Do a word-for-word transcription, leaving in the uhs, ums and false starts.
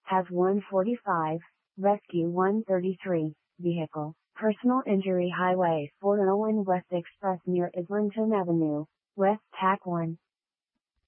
Have one forty-five, Rescue one thirty-three, Vehicle, Personal Injury Highway four oh one West Express near Islington Avenue, West Tack one.